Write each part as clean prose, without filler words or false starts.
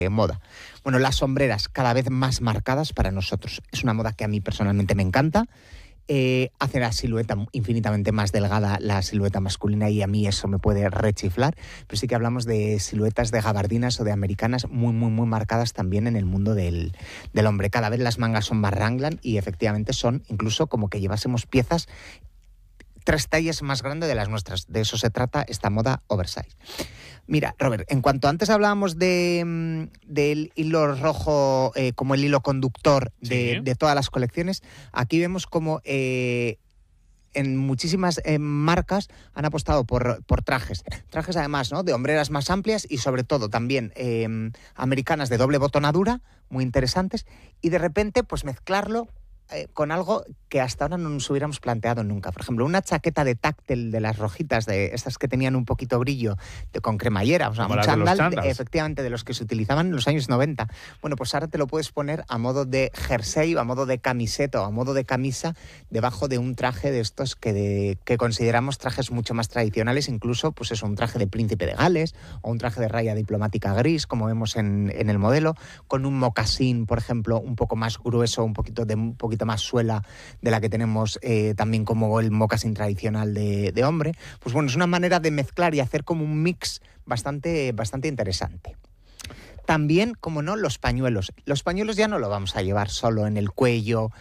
moda. Bueno, las sombreras cada vez más marcadas para nosotros. Es una moda que a mí personalmente me encanta. Hace la silueta infinitamente más delgada, la silueta masculina, y a mí eso me puede rechiflar, pero sí que hablamos de siluetas de gabardinas o de americanas muy, muy, muy marcadas también en el mundo del hombre. Cada vez las mangas son más Raglan y efectivamente son incluso como que llevásemos piezas 3 tallas más grandes de las nuestras. De eso se trata esta moda oversize. Mira, Robert, en cuanto antes hablábamos del hilo rojo como el hilo conductor de todas las colecciones, aquí vemos como en muchísimas marcas han apostado por trajes. Trajes además, ¿no?, de hombreras más amplias y sobre todo también americanas de doble botonadura, muy interesantes, y de repente pues mezclarlo con algo que hasta ahora no nos hubiéramos planteado nunca. Por ejemplo, una chaqueta de táctil de las rojitas, de estas que tenían un poquito brillo, con cremallera, o sea, un chándal, efectivamente, de los que se utilizaban en los años 90. Bueno, pues ahora te lo puedes poner a modo de jersey, a modo de camiseta o a modo de camisa, debajo de un traje de estos que consideramos trajes mucho más tradicionales, incluso, pues eso, un traje de príncipe de Gales o un traje de raya diplomática gris, como vemos en el modelo, con un mocasín, por ejemplo, un poco más grueso, un poquito más suela de la que tenemos también como el mocasín tradicional de hombre. Pues bueno, es una manera de mezclar y hacer como un mix bastante interesante. También, como no, los pañuelos. Los pañuelos ya no lo vamos a llevar solo en el cuello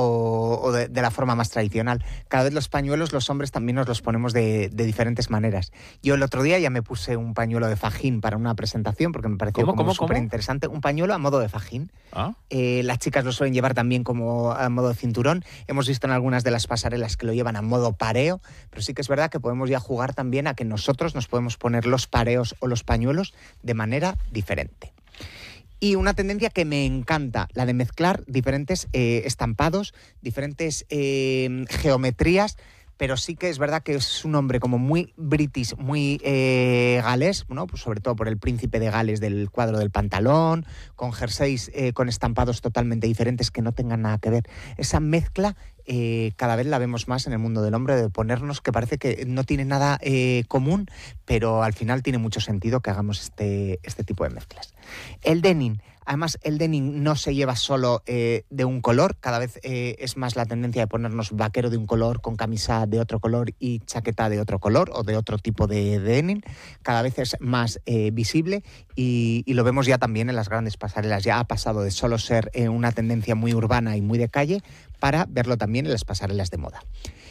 o de la forma más tradicional. Cada vez los pañuelos, los hombres también nos los ponemos de diferentes maneras. Yo el otro día ya me puse un pañuelo de fajín para una presentación porque me pareció como súper interesante. Un pañuelo a modo de fajín. Las chicas lo suelen llevar también como a modo de cinturón. Hemos visto en algunas de las pasarelas que lo llevan a modo pareo, pero sí que es verdad que podemos ya jugar también a que nosotros nos podemos poner los pareos o los pañuelos de manera diferente. Y una tendencia que me encanta, la de mezclar diferentes estampados, diferentes geometrías, pero sí que es verdad que es un hombre como muy british, muy galés, ¿no? Pues sobre todo por el príncipe de Gales del cuadro del pantalón, con jerseys con estampados totalmente diferentes que no tengan nada que ver. Esa mezcla cada vez la vemos más en el mundo del hombre, de ponernos, que parece que no tiene nada común, pero al final tiene mucho sentido que hagamos este tipo de mezclas. El denim. Además, el denim no se lleva solo de un color, cada vez es más la tendencia de ponernos vaquero de un color con camisa de otro color y chaqueta de otro color o de otro tipo de denim. Cada vez es más visible y lo vemos ya también en las grandes pasarelas. Ya ha pasado de solo ser una tendencia muy urbana y muy de calle para verlo también en las pasarelas de moda.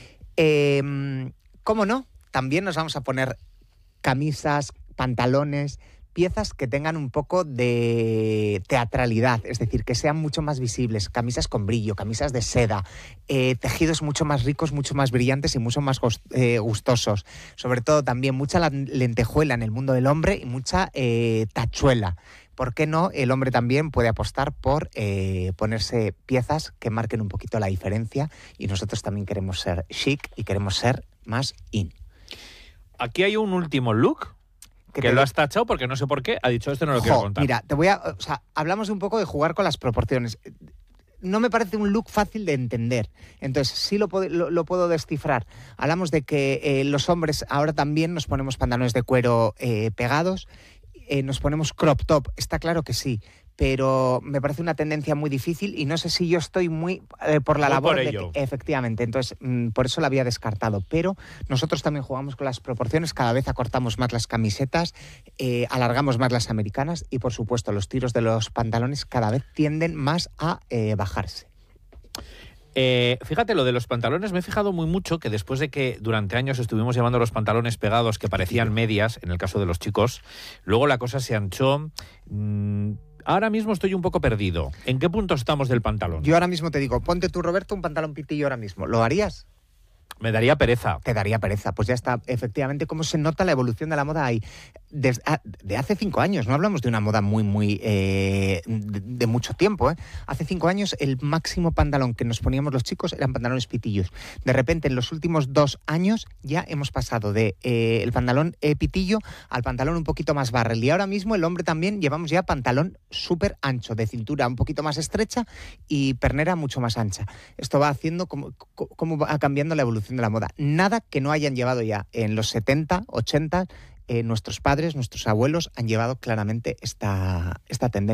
¿Cómo no? También nos vamos a poner camisas, pantalones, piezas que tengan un poco de teatralidad, es decir, que sean mucho más visibles, camisas con brillo, camisas de seda, tejidos mucho más ricos, mucho más brillantes y mucho más gustosos. Sobre todo también mucha lentejuela en el mundo del hombre y mucha tachuela. ¿Por qué no? El hombre también puede apostar por ponerse piezas que marquen un poquito la diferencia, y nosotros también queremos ser chic y queremos ser más in. Aquí hay un último look que lo has tachado porque no sé por qué ha dicho esto, no lo quiero contar. Mira, hablamos un poco de jugar con las proporciones. No me parece un look fácil de entender, entonces sí lo puedo descifrar. Hablamos de que los hombres ahora también nos ponemos pantalones de cuero pegados, nos ponemos crop top, está claro que sí, pero me parece una tendencia muy difícil y no sé si yo estoy muy por la labor de que, efectivamente, entonces por eso la había descartado. Pero nosotros también jugamos con las proporciones, cada vez acortamos más las camisetas, alargamos más las americanas y por supuesto los tiros de los pantalones cada vez tienden más a bajarse. Fíjate, lo de los pantalones, me he fijado muy mucho que después de que durante años estuvimos llevando los pantalones pegados que parecían medias, en el caso de los chicos, luego la cosa se anchó. Ahora mismo estoy un poco perdido. ¿En qué punto estamos del pantalón? Yo ahora mismo te digo, ponte tú, Roberto, un pantalón pitillo ahora mismo. ¿Lo harías? Me daría pereza. Te daría pereza. Pues ya está. Efectivamente, cómo se nota la evolución de la moda ahí. De hace 5 años, no hablamos de una moda muy de mucho tiempo, ¿eh? Hace 5 años el máximo pantalón que nos poníamos los chicos eran pantalones pitillos. De repente, en los últimos 2 años ya hemos pasado de el pantalón pitillo al pantalón un poquito más barrel. Y ahora mismo el hombre también llevamos ya pantalón súper ancho, de cintura un poquito más estrecha y pernera mucho más ancha. Esto va haciendo como va cambiando la evolución de la moda. Nada que no hayan llevado ya en los 70, 80 nuestros padres, nuestros abuelos han llevado claramente esta tendencia.